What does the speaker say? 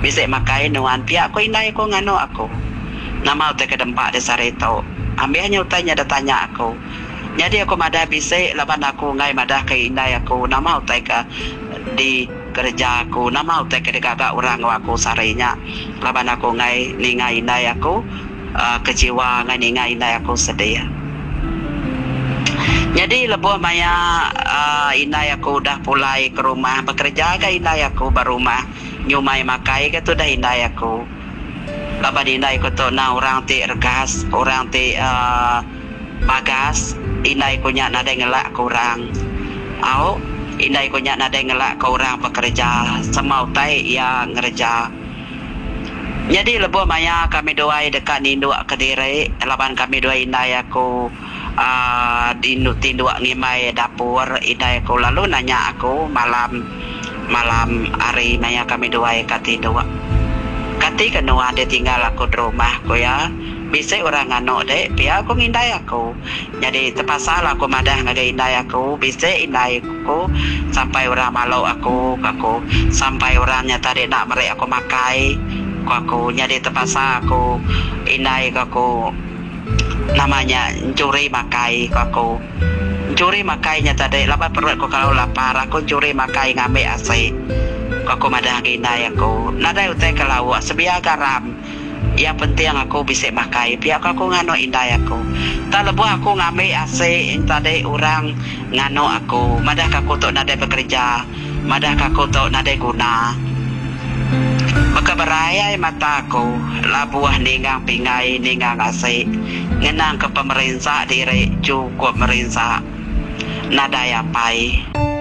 Bisa makai nuan pihak ko inay ko ngano ako. Na mau te kedempak de sarito. Ambilnya utanya ada tanya aku. Jadi aku madah bisa laban aku ngai madah ke inay aku. Na mau te ke di kerja aku. Na mau te ke degaga orang aku sarinya. Laban aku ngai ningai inay aku kecewa ngai ningai inay aku sedih. Jadi lebuh maya inay aku dah pulai ke rumah bekerja ke inay aku berumah nyumai makai ke tu dah inay aku. Laban inay ko to na orang ti ergas, orang ti bagas, inay ko nya nada ngelak kurang. Au, inay ko nya nada ngelak ke orang bekerja, semau tai ya ngerja. Jadi lebuh maya kami doai dekat nindu Kediri, laban kami doai inay aku tindu ngimai dapur inay aku lalu nanya aku malam hari maya kami doai katindu. Kati kenua dia tinggal aku di rumah ko ya. Bisa orang ngano dek, biar aku ngindai aku. Jadi terpaksa aku madah ngagai indai aku. Bisa indai aku sampai orang malu aku. Sampai orangnya tadi nak merek aku makai aku. Jadi terpaksa aku indai aku namanya curi makai aku. Curi makainya tadi lapar perut aku kalau lapar aku curi makai ngambil asik. Aku madah ginai aku nada utai kalau sebiar garam yang penting aku bisa makai pihak aku ngano indai aku tak lebuh aku ngambil asik tadi orang ngano aku madah aku tok nada bekerja madah aku tok nada guna maka berayai mata aku labuah ningang pingai ningang asik ngenang ke pemerintah diri cukup merintah nada ya pai.